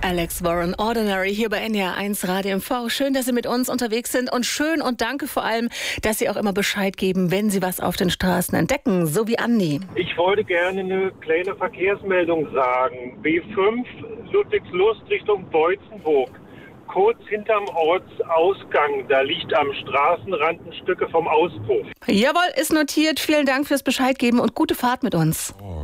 Alex Warren, Ordinary, hier bei NDR1 Radio MV. Schön, dass Sie mit uns unterwegs sind und schön und danke vor allem, dass Sie auch immer Bescheid geben, wenn Sie was auf den Straßen entdecken, so wie Andi. Ich wollte gerne eine kleine Verkehrsmeldung sagen. B5 Ludwigslust Richtung Beutzenburg. Kurz hinterm Ortsausgang, da liegt am Straßenrand ein Stücke vom Auspuff. Jawohl, ist notiert. Vielen Dank fürs Bescheid geben und gute Fahrt mit uns.